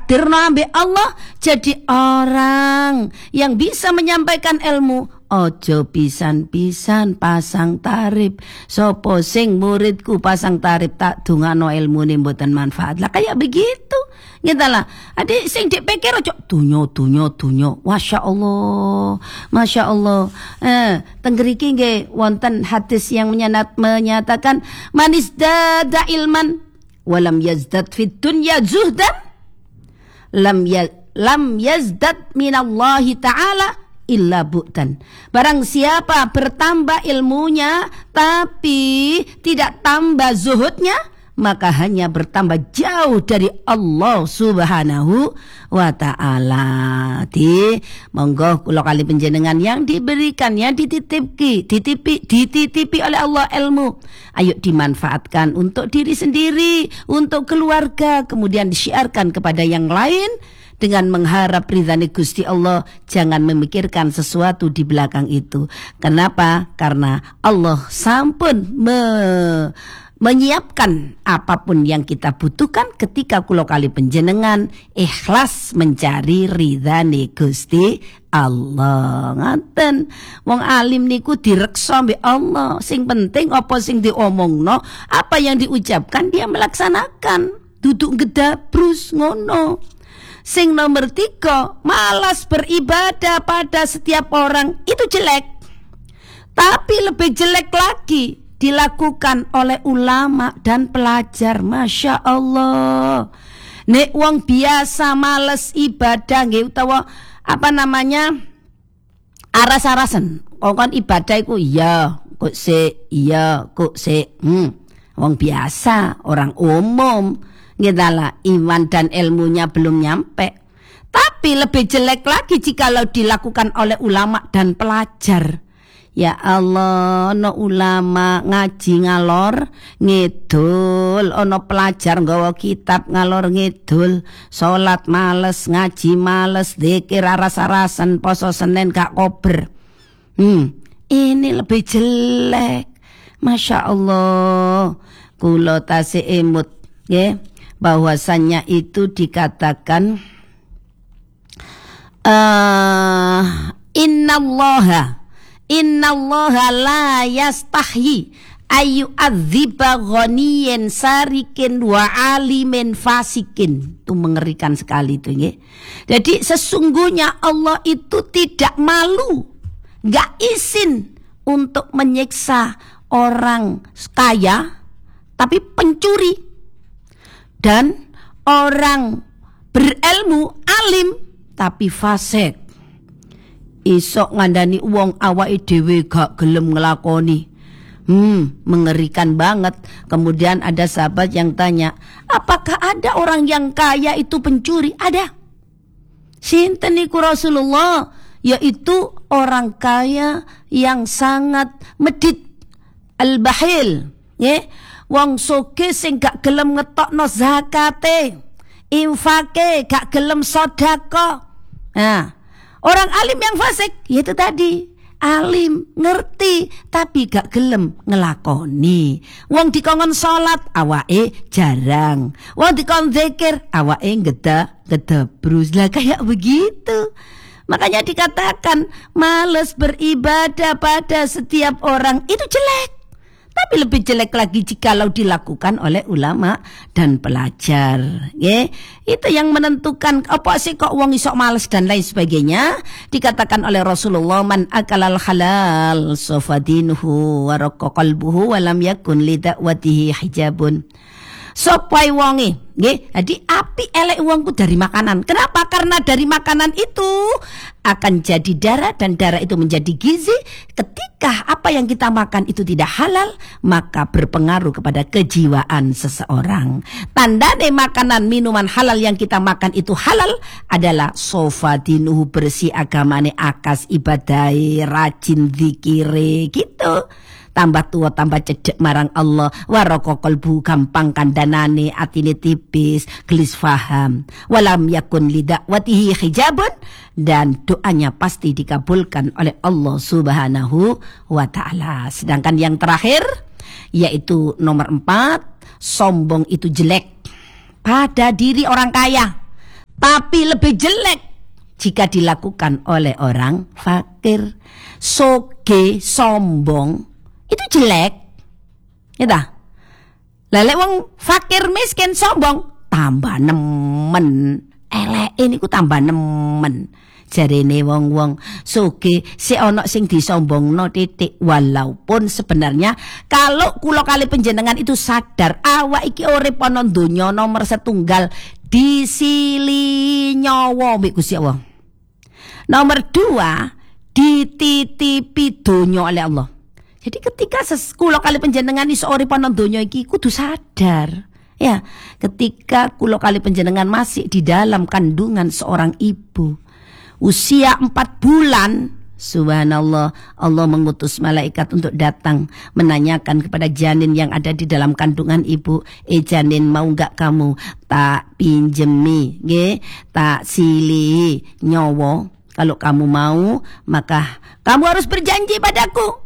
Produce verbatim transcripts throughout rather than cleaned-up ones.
ditakdirno ambek Allah jadi orang yang bisa menyampaikan ilmu. Ojo pisan-pisan pasang tarif. Sopo sing muridku pasang tarif tak dungano ilmune mboten manfaat. Lah kayak begitu. Ngitalah. Adik sing dipikir ojo dunyo dunyo dunyo. Masya Allah. Masya Allah. Eh, tenggeriki nggih wonten hadis yang menyanat, menyatakan manis dada ilman walam yazdad fid dunya zuhdan lam ya lam yazdad minallahi ta'ala illa bu'tan. Barang siapa bertambah ilmunya tapi tidak tambah zuhudnya, maka hanya bertambah jauh dari Allah Subhanahu wa ta'ala. Di monggo kula kali panjenengan yang diberikan, yang dititipi, dititipi, dititipi oleh Allah ilmu, ayo dimanfaatkan untuk diri sendiri, untuk keluarga, kemudian disiarkan kepada yang lain dengan mengharap ridhani Gusti Allah. Jangan memikirkan sesuatu di belakang itu. Kenapa? Karena Allah sampun me menyiapkan apapun yang kita butuhkan ketika kula kali panjenengan ikhlas mencari ridhani Gusti Allah. Ngaten wong alim niku direksa mbek Allah. Sing penting apa sing diomongno, apa yang diucapkan dia melaksanakan. Duduk gedabrus ngono. Sing nomor tiga, malas beribadah pada setiap orang itu jelek. Tapi lebih jelek lagi dilakukan oleh ulama dan pelajar. Masya Allah. Nek wong biasa males ibadah nggih utawa apa namanya aras-arasen. Kon ibadah iku iya, kok se iya, kok se hmm. Wong biasa, orang umum. Ngitalah iman dan ilmunya belum nyampe. Tapi lebih jelek lagi jikalau dilakukan oleh ulama dan pelajar. Ya Allah, ono ulama ngaji ngalor ngidul, ono pelajar nggawa kitab ngalor ngidul, salat males, ngaji males, zikir aras-arasan, poso Senin gak kober. Hmm, ini lebih jelek. Masya Allah. Kula tasih emut nggih. Bahwasannya itu dikatakan uh, innallaha innallaha la yastahyi ayu adziba ghaniyin sarikin wa alimin fasikin. Itu mengerikan sekali itu nggih. Jadi sesungguhnya Allah itu tidak malu, gak izin untuk menyiksa orang kaya tapi pencuri dan orang berilmu alim tapi fasik. Isok ngandani wong awake dhewe gak gelem ngelakoni. Hmm, mengerikan banget. Kemudian ada sahabat yang tanya, apakah ada orang yang kaya itu pencuri? Ada. Sinten niku Rasulullah? Yaitu orang kaya yang sangat medit, al-bahil, nggih. Wong sugih sing gak gelem ngetokno zakate, infake, gak gelem sedekah. Nah, orang alim yang fasik yaitu tadi, alim ngerti tapi gak gelem ngelakoni. Wong dikongkon salat awake jarang, wong dikon zikir awake geda-gedebrus. Lah kayak begitu. Makanya dikatakan males beribadah pada setiap orang itu jelek. Tapi lebih jelek lagi jikalau dilakukan oleh ulama dan pelajar. Nggih, itu yang menentukan apa sih kok wong isok males dan lain sebagainya. Dikatakan oleh Rasulullah, man akalal halal sofadinuhu wa raqqa qalbuhu wa lam yakun li da'watihi hijabun. Sopai wonge, nggih. Jadi api elek wongku dari makanan. Kenapa? Karena dari makanan itu akan jadi darah dan darah itu menjadi gizi. Ketika apa yang kita makan itu tidak halal, maka berpengaruh kepada kejiwaan seseorang. Tandane makanan minuman halal yang kita makan itu halal adalah sofadinuhu, bersih agamane, akas ibadai, rajin zikire gitu. Tambah tua tambah cedek marang Allah, waroko kolbu gampang kandanane, atine tipis, gelis faham, walam yakun lidakwatihi hijabun, dan doanya pasti dikabulkan oleh Allah Subhanahu wa ta'ala. Sedangkan yang terakhir yaitu nomor empat, sombong itu jelek pada diri orang kaya Tapi lebih jelek jika dilakukan oleh orang fakir, soge, sombong, itu jelek. Ya dah. Lelek wong fakir miskin sombong tambah nemen. Elek ini ku tambah nemen. Jarene wong-wong soge si ono sing disombongno titik. Walaupun sebenarnya kalau kula kali panjenengan itu sadar awak iki urip ana donya nomor setunggal disili nyawa mbek Gusti Allah. Nomor dua dititipi donya oleh Allah. Jadi ketika kula kali panjenengan iso urip ana donya iki kudu sadar. Ya, ketika kula kali panjenengan masih di dalam kandungan seorang ibu, usia empat bulan, subhanallah, Allah mengutus malaikat untuk datang menanyakan kepada janin yang ada di dalam kandungan ibu, eh janin mau gak kamu tak pinjemi, nge, tak sili nyawa? Kalau kamu mau, maka kamu harus berjanji padaku.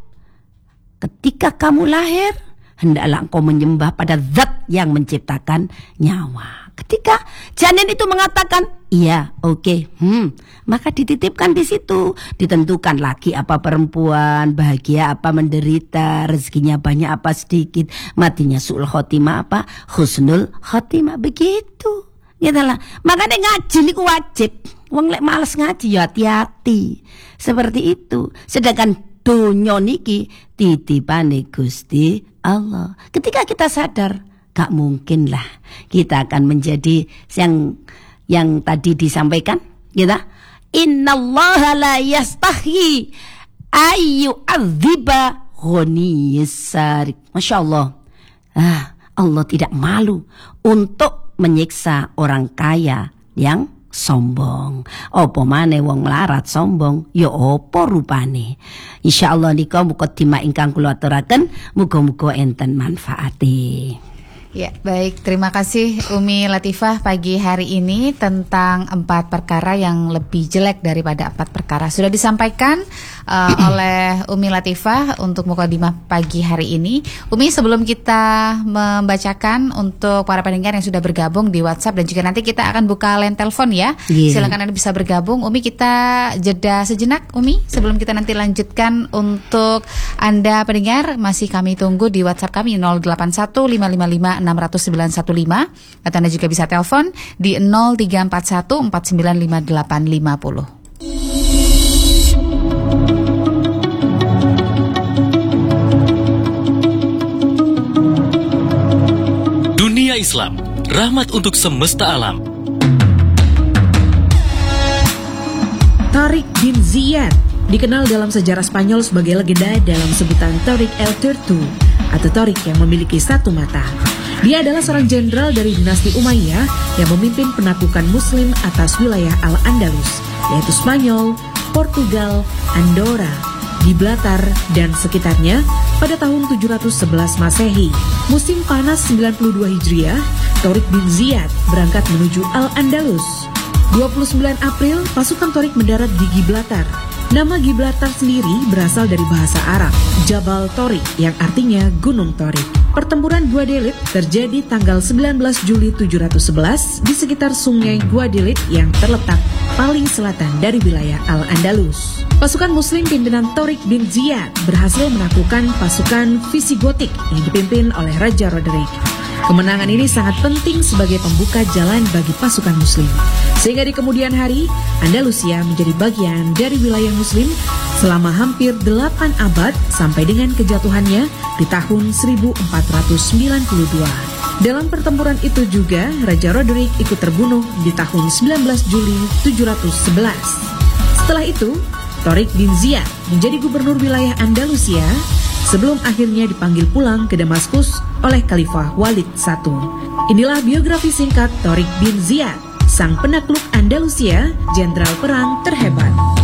Ketika kamu lahir, hendaklah engkau menyembah pada zat yang menciptakan nyawa. Ketika janin itu mengatakan, iya, oke, okay, hmm, maka dititipkan di situ. Ditentukan laki apa perempuan, bahagia apa menderita, rezekinya banyak apa sedikit, matinya su'ul khotimah apa husnul khotimah, begitu. Gitulah. Makanya ngaji niku wajib. Wong lek males ngaji ya hati-hati. Seperti itu. Sedangkan donya niki titipane Gusti Allah. Ketika kita sadar, gak mungkin lah kita akan menjadi yang yang tadi disampaikan, kita innallaha la yastahyi ayu adziba ghaniyasar. Masya Allah, ah, Allah tidak malu untuk menyiksa orang kaya yang sombong. Opo maneh wong melarat sombong, ya opo rupane. Insyaallah nika mukadimah ingkang kula aturaken, muga-muga enten manfaate. Ya, baik. Terima kasih Umi Latifah pagi hari ini tentang empat perkara yang lebih jelek daripada empat perkara. Sudah disampaikan uh, oleh Umi Latifah untuk mukadimah pagi hari ini. Umi, sebelum kita membacakan untuk para pendengar yang sudah bergabung di WhatsApp dan juga nanti kita akan buka line telepon ya. Yeah. Silakan Anda bisa bergabung. Umi, kita jeda sejenak Umi sebelum kita nanti lanjutkan. Untuk Anda pendengar masih kami tunggu di WhatsApp kami nol delapan satu lima lima lima enam sembilan satu lima atau Anda juga bisa telepon di nol tiga empat satu empat sembilan lima delapan lima nol. Dunia Islam, rahmat untuk semesta alam. Tariq bin Ziyad dikenal dalam sejarah Spanyol sebagai legenda dalam sebutan Tariq el Tuerto atau Tariq yang memiliki satu mata. Dia adalah seorang jenderal dari dinasti Umayyah yang memimpin penaklukan Muslim atas wilayah Al-Andalus, yaitu Spanyol, Portugal, Andorra, Gibraltar, dan sekitarnya pada tahun tujuh ratus sebelas Masehi. Musim panas sembilan puluh dua Hijriah, Tariq bin Ziyad berangkat menuju Al-Andalus. dua puluh sembilan April, pasukan Tariq mendarat di Gibraltar. Nama Gibraltar sendiri berasal dari bahasa Arab, Jabal Tariq, yang artinya Gunung Tariq. Pertempuran Guadalete terjadi tanggal sembilan belas Juli tujuh ratus sebelas di sekitar sungai Guadalete yang terletak paling selatan dari wilayah Al-Andalus. Pasukan Muslim pimpinan Tariq bin Ziyad berhasil menaklukkan pasukan Visigotik yang dipimpin oleh Raja Roderick. Kemenangan ini sangat penting sebagai pembuka jalan bagi pasukan Muslim, sehingga di kemudian hari Andalusia menjadi bagian dari wilayah Muslim selama hampir delapan abad sampai dengan kejatuhannya di tahun seribu empat ratus sembilan puluh dua. Dalam pertempuran itu juga Raja Roderick ikut terbunuh di tahun sembilan belas Juli tujuh ratus sebelas. Setelah itu, Tariq bin Ziyad menjadi gubernur wilayah Andalusia sebelum akhirnya dipanggil pulang ke Damaskus oleh Khalifah Walid satu. Inilah biografi singkat Tariq bin Ziyad, sang penakluk Andalusia, jenderal perang terhebat.